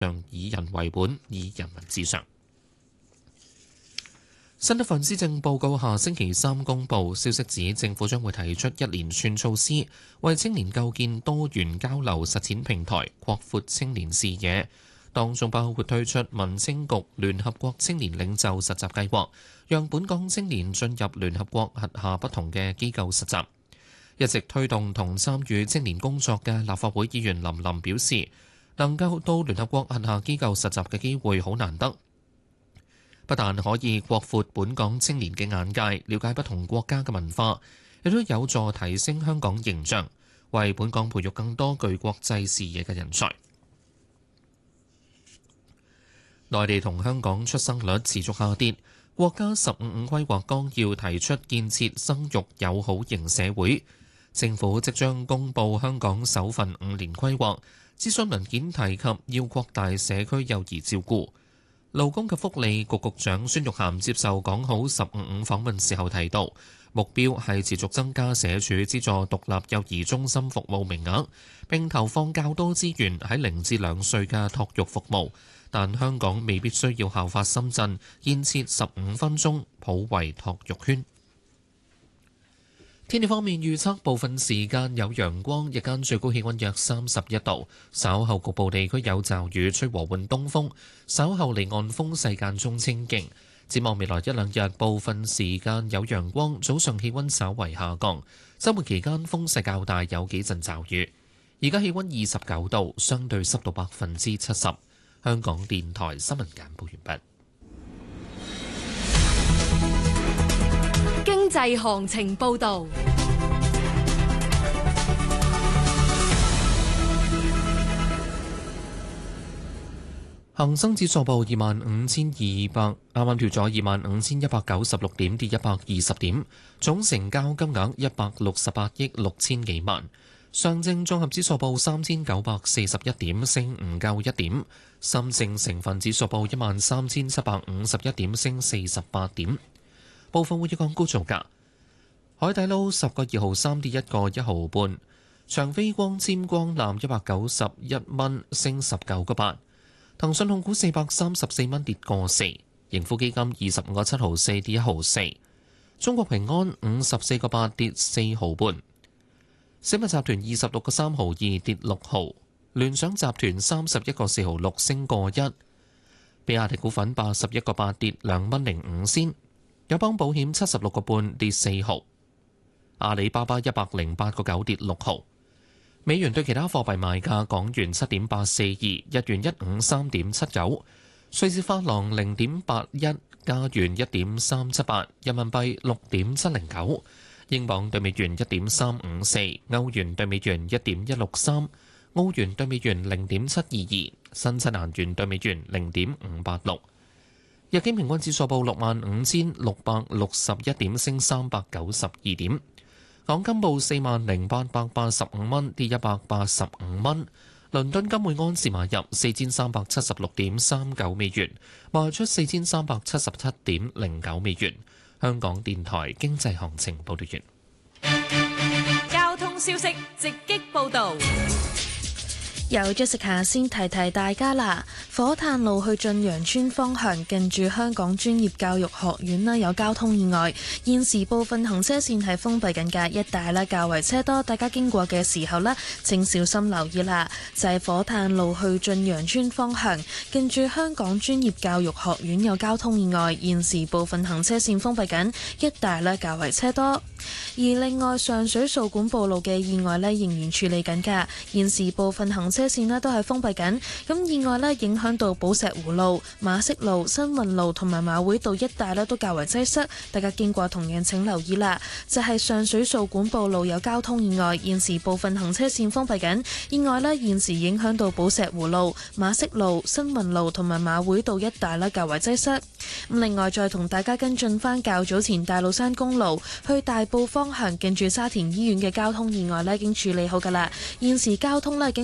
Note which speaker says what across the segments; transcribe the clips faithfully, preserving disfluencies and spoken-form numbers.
Speaker 1: 量以人為本，以人民至上。新一份施政報告下星期三公佈，消息指政府將會提出一連串措施，為青年構建多元交流實踐平台，擴闊青年視野。當中包括推出民青局聯合國青年領袖實習計劃，讓本港青年進入聯合國轄下不同嘅機構實習。一直推動同參與青年工作嘅立法會議員林琳表示，能夠到聯合國轄下機構實習嘅機會好難得，不但可以擴闊本港青年嘅眼界，了解不同國家嘅文化，亦都有助提升香港形象，為本港培育更多具國際視野嘅人才。內地同香港出生率持續下跌，國家十五五規劃綱要提出建設生育友好型社會。政府即將公布香港首份五年規劃，諮詢文件提及要擴大社區幼兒照顧。勞工及福利局局長孫玉菡接受講好十五五訪問時候提到，目標係持續增加社署資助獨立幼兒中心服務名額，並投放較多資源喺零至兩歲嘅托育服務。但香港未必需要效法深圳，建設十五分鐘普惠托育圈。天氣方面預測，部分時間有陽光，日間最高氣溫約三十一度，稍後局部地區有驟雨，吹和緩東風，稍後離岸風勢間中清勁。展望未來一兩日，部分時間有陽光，早上氣溫稍為下降，週末期間風勢較大，有幾陣驟雨。而家氣溫二十九度，相對濕度百分之七十。香港電台新聞簡報完畢。
Speaker 2: 經濟行情報導。
Speaker 1: 恒生指數報二萬五千二百，啱啱跳咗二萬五千一百九十六點，跌一百二十點，總成交金額一百六十八億六千幾萬。上證綜合指數報三千九百四十一點，升唔夠一點。深證成分指數報一萬三千七百五十一點，升四十八點。部分會議港股造價：海底撈十個二毫三跌一個一毫半，長飛光纖光纜一百九十一蚊，升十九個八。騰訊控股四百三十四蚊跌個四，盈富基金二十五個七毫四跌一毫四。中國平安五十四個八跌四毫半。小米集團二十六個三毫二跌六毫，聯想集團三十一個四毫六升個一，比亞迪股份八十一個八跌兩蚊零五仙，友邦保險七十六個半跌四毫，阿里巴巴一百零八個九跌六毫。美元對其他貨幣賣價：港元七點八四二，日元一五三點七九，瑞士法郎零點八一，加元一點三七八，人民幣六點七零九。英鎊對美元一點三五四，歐元對美元一點一六三，澳元對美元零點七二二，新西蘭元對美元零點五八六。日經平均指數報六萬五千六百六十一點，升三百九十二點。港金報四萬零八百八十五蚊，跌一百八十五蚊。倫敦金每安士買入四千三百七十六點三九美元，賣出四千三百七十七點零九美元。香港電台經濟行情報道完。
Speaker 2: 交通消息直擊報導。
Speaker 3: 由 Jessica 先提提大家啦，火炭路去駿洋邨方向近住香港專業教育學院啦，有交通意外，現時部分行車線係封閉緊㗎，一帶咧較為車多，大家經過嘅時候咧請小心留意啦。就係、是、火炭路去駿洋邨方向近住香港專業教育學院有交通意外，現時部分行車線封閉緊，一帶咧較為車多。而另外上水掃管埔路嘅意外咧仍然處理緊㗎，現時部分行車線咧都係封閉緊，咁意外咧影響到寶石湖路、馬適路、新運路同埋馬會道一帶咧都較為擠塞，大家經過同樣請留意啦。就係、是、上水掃管埔路有交通意外，現時部分行車線封閉緊，意外咧現時影響到寶石湖路、馬適路、新運路同埋馬會道一帶咧較為擠塞。咁另外再同大家跟進翻較早前大老山公路去大埔方向近住沙田醫院嘅交通意外咧已經處理好㗎啦，現時交通咧已經回復正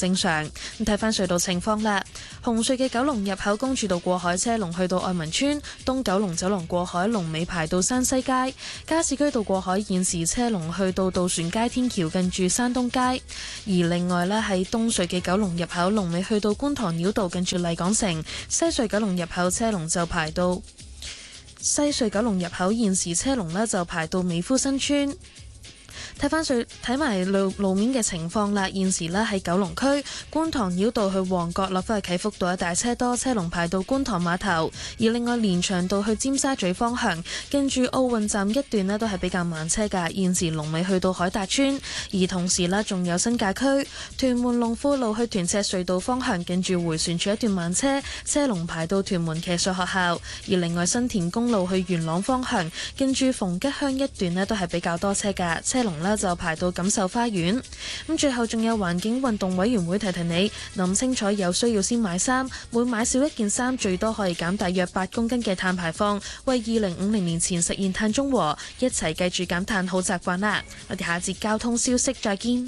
Speaker 3: 正常。咁睇翻隧道情況啦，紅隧嘅九龍入口公主道過海車龍去到愛民村，東九龍走廊過海龍尾排到山西街，加士居道過海現時車龍去到渡船街天橋近住山東街。而另外呢，喺東隧嘅九龍入口龍尾去到觀塘繞道近住麗港城，西隧九龍入口車龍就排到西隧九龍入口現時車龍呢就排到美孚新村。睇翻隧睇埋路路面嘅情況啦，現時呢喺九龍區觀塘繞道去旺角落翻去啟福道一大車多，車龍排到觀塘碼頭。而另外連翔道去尖沙咀方向，跟住奧運站一段呢都係比較慢車㗎，現時龍尾去到海達村。而同時呢，仲有新界區屯門龍富路去屯赤隧道方向，跟住迴旋處一段慢車，車龍排到屯門騎術學校。而另外新田公路去元朗方向，跟住逢吉鄉一段呢都係比較多車㗎，車龍呢就排到錦繡花園。咁最後仲有環境運動委員會提提你，諗清楚有需要先買衫，每買少一件衫最多可以減大約八公斤嘅碳排放，為二零五零年前實現碳中和，一齊記住減碳好習慣啦！我哋下節交通消息再見。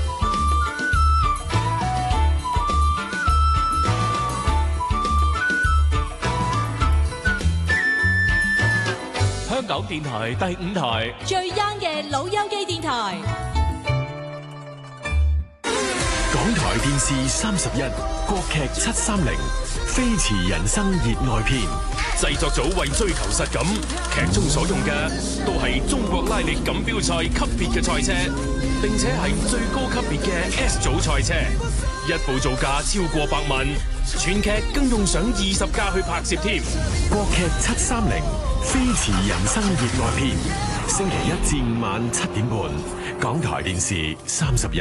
Speaker 4: 香港電台第五台
Speaker 2: 最 young 嘅老友記電台，
Speaker 5: 港台電視三十一，國劇七三零，飛馳人生熱愛篇。
Speaker 4: 製作組為追求實感，劇中所用嘅都係中國拉力錦標賽級別嘅賽車，並且係最高級別嘅 S 組賽車，一部造價超過百萬，全劇更用上二十架去拍攝添。
Speaker 5: 國劇七三零，飛馳人生熱愛篇，星期一至五晚七點半，港台電視三十一。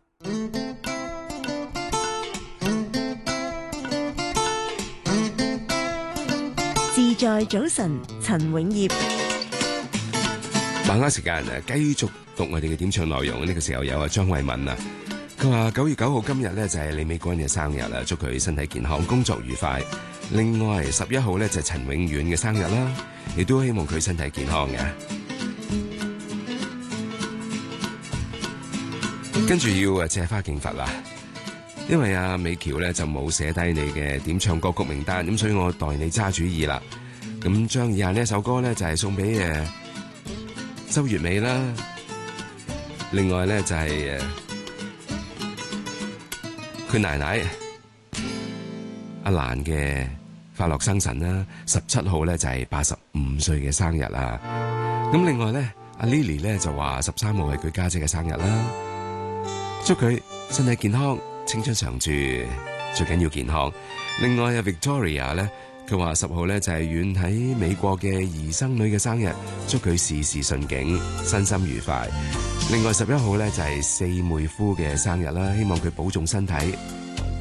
Speaker 6: 自在早晨，陳永業。
Speaker 7: 晚黑時間啊，繼續讀我哋嘅點唱內容。呢個時候有啊張慧敏啊，佢話九月九號今日咧就係李美君嘅生日啦，祝佢身體健康，工作愉快。另外十一號咧就係陳永遠嘅生日啦，亦都希望佢身體健康嘅。跟住要啊借花敬佛啦，因為阿美喬咧就冇寫低你嘅點唱歌曲名單，咁所以我代你揸主意啦。咁將以下呢一首歌咧就係送俾誒周月美啦，另外咧就係誒佢奶奶阿蘭嘅快樂生辰啦，十七號咧就係八十五歲嘅生日啦。咁另外咧阿 Lily 咧就話十三號係佢家姐嘅生日啦，祝佢身體健康，青春常駐，最緊要健康。另外啊 Victoria 咧，佢話十號咧就係遠喺美國嘅兒生女嘅生日，祝佢事事順境，身心愉快。另外十一號咧就係四妹夫嘅生日啦，希望佢保重身體。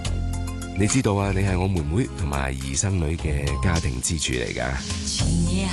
Speaker 7: 你知道啊，你係我妹妹同埋兒生女嘅家庭支柱嚟㗎。